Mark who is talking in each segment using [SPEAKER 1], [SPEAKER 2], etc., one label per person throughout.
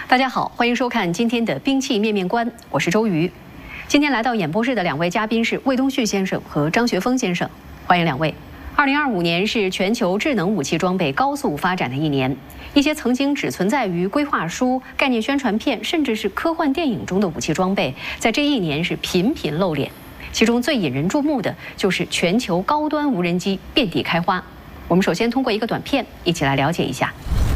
[SPEAKER 1] 大家好，欢迎收看今天的兵器面面观，我是周瑜。今天来到演播室的两位嘉宾是魏东旭先生和张学峰先生，欢迎两位。2025年是全球智能武器装备高速发展的一年，一些曾经只存在于规划书、概念宣传片，甚至是科幻电影中的武器装备，在这一年是频频露脸。其中最引人注目的就是全球高端无人机遍地开花。我们首先通过一个短片，一起来了解一下。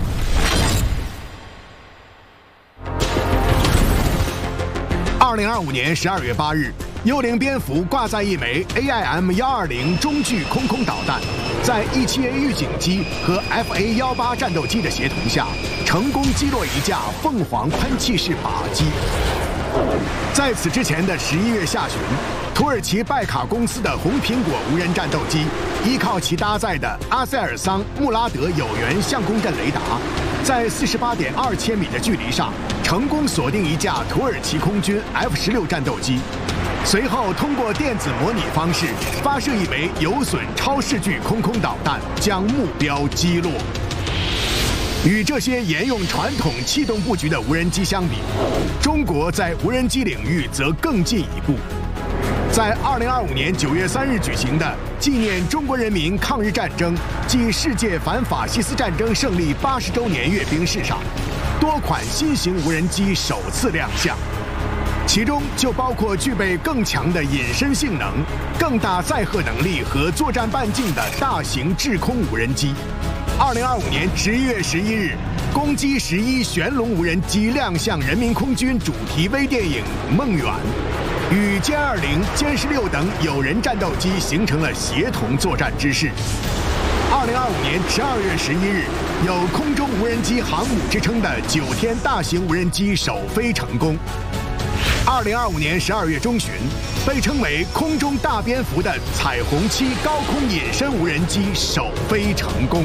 [SPEAKER 2] 2025年12月8日，幽灵蝙蝠挂载一枚 AIM-120中距空空导弹，在E7A 预警机和 FA-18战斗机的协同下，成功击落一架凤凰喷气式靶机。在此之前的11月下旬，土耳其拜卡公司的红苹果无人战斗机，依靠其搭载的阿塞尔桑穆拉德有源相攻阵雷达，在48.2千米的距离上，成功锁定一架土耳其空军 F-16战斗机。随后通过电子模拟方式发射一枚有损超视距空空导弹，将目标击落。与这些沿用传统气动布局的无人机相比，中国在无人机领域则更进一步。在2025年9月3日举行的纪念中国人民抗日战争暨世界反法西斯战争胜利80周年阅兵式上，多款新型无人机首次亮相，其中就包括具备更强的隐身性能、更大载荷能力和作战半径的大型制空无人机。2025年11月11日，攻击11玄龙无人机亮相人民空军主题微电影《梦远》，与歼20、歼16等有人战斗机形成了协同作战之势。2025年12月11日，有空中无人机航母之称的9天大型无人机首飞成功。2025年12月中旬，被称为空中大蝙蝠的彩虹7高空隐身无人机首飞成功。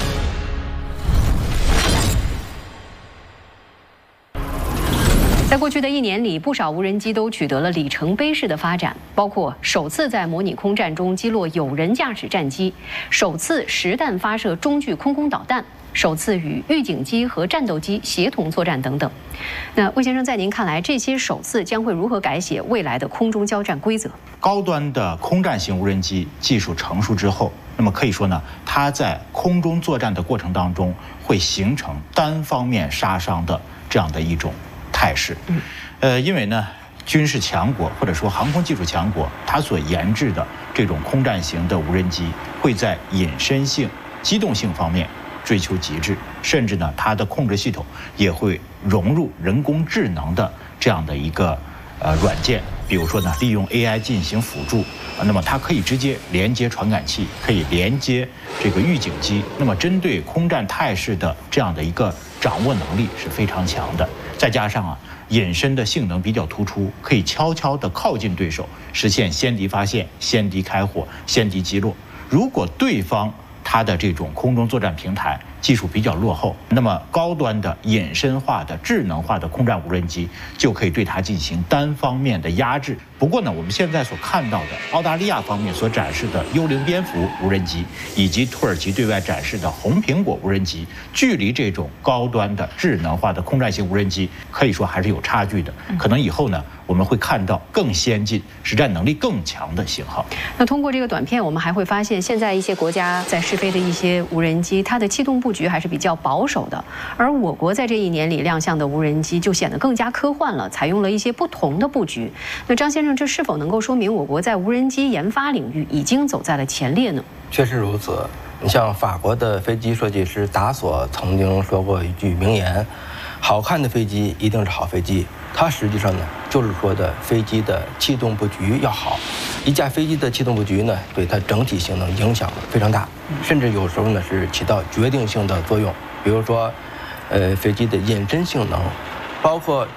[SPEAKER 1] 在过去的一年里，不少无人机都取得了里程碑式的发展，包括首次在模拟空战中击落有人驾驶战机，首次实弹发射中距空空导弹，首次与预警机和战斗机协同作战等等。那魏先生，在您看来，这些首次将会如何改写未来的空中交战规则？
[SPEAKER 3] 高端的空战型无人机技术成熟之后，那么可以说呢，它在空中作战的过程当中会形成单方面杀伤的这样的一种态势。因为呢，军事强国或者说航空技术强国，它所研制的这种空战型的无人机，会在隐身性、机动性方面追求极致，甚至呢，它的控制系统也会融入人工智能的这样的一个软件，比如说呢，利用 AI 进行辅助，那么它可以直接连接传感器，可以连接这个预警机，那么针对空战态势的这样的一个掌握能力是非常强的。再加上隐身的性能比较突出，可以悄悄地靠近对手，实现先敌发现、先敌开火、先敌击落。如果对方它的这种空中作战平台技术比较落后，那么高端的隐身化的智能化的空战无人机就可以对它进行单方面的压制。不过呢，我们现在所看到的澳大利亚方面所展示的幽灵蝙蝠无人机，以及土耳其对外展示的红苹果无人机，距离这种高端的智能化的空战型无人机可以说还是有差距的。可能以后呢，我们会看到更先进、实战能力更强的型号。
[SPEAKER 1] 那通过这个短片，我们还会发现，现在一些国家在试飞的一些无人机，它的气动布局还是比较保守的，而我国在这一年里亮相的无人机就显得更加科幻了，采用了一些不同的布局。那张先生，这是否能够说明我国在无人机研发领域已经走在了前列呢？
[SPEAKER 4] 确实如此。你像法国的飞机设计师达索曾经说过一句名言：好看的飞机一定是好飞机。它实际上呢，就是说的飞机的气动布局要好。一架飞机的气动布局呢，对它整体性能影响非常大，甚至有时候呢是起到决定性的作用。比如说，飞机的隐身性能，包括